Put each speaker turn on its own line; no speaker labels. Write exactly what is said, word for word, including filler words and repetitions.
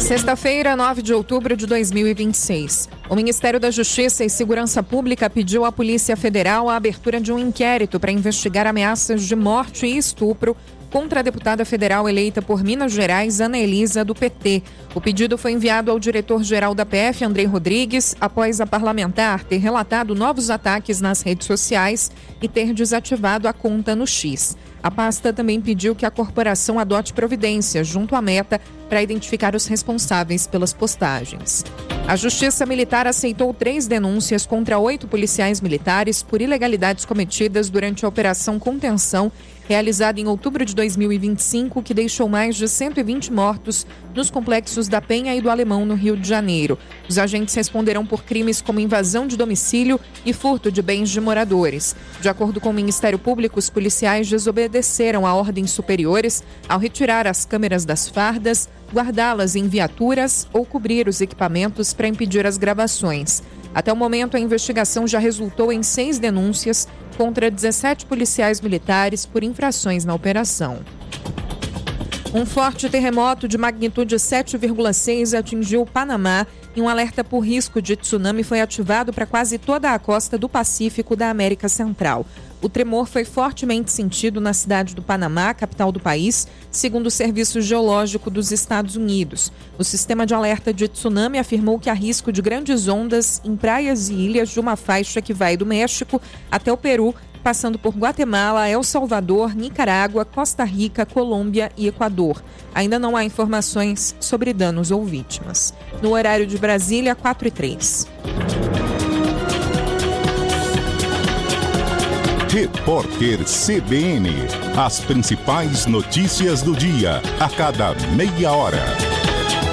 Sexta-feira, nove de outubro de dois mil e vinte e seis. O Ministério da Justiça e Segurança Pública pediu à Polícia Federal a abertura de um inquérito para investigar ameaças de morte e estupro contra a deputada federal eleita por Minas Gerais, Ana Elisa, do P T. O pedido foi enviado ao diretor-geral da P F, Andrei Rodrigues, após a parlamentar ter relatado novos ataques nas redes sociais e ter desativado a conta no X. A pasta também pediu que a corporação adote providências junto à Meta para identificar os responsáveis pelas postagens. A Justiça Militar aceitou três denúncias contra oito policiais militares por ilegalidades cometidas durante a Operação Contenção, realizada em outubro de dois mil e vinte e cinco, que deixou mais de cento e vinte mortos nos complexos da Penha e do Alemão, no Rio de Janeiro. Os agentes responderão por crimes como invasão de domicílio e furto de bens de moradores. De acordo com o Ministério Público, os policiais desobedeceram a ordens superiores ao retirar as câmeras das fardas, guardá-las em viaturas ou cobrir os equipamentos para impedir as gravações. Até o momento, a investigação já resultou em seis denúncias contra dezessete policiais militares por infrações na operação. Um forte terremoto de magnitude sete vírgula seis atingiu o Panamá e um alerta por risco de tsunami foi ativado para quase toda a costa do Pacífico da América Central. O tremor foi fortemente sentido na cidade do Panamá, capital do país, segundo o Serviço Geológico dos Estados Unidos. O sistema de alerta de tsunami afirmou que há risco de grandes ondas em praias e ilhas de uma faixa que vai do México até o Peru, passando por Guatemala, El Salvador, Nicarágua, Costa Rica, Colômbia e Equador. Ainda não há informações sobre danos ou vítimas. No horário de Brasília, quatro e três.
Repórter C B N. As principais notícias do dia, a cada meia hora.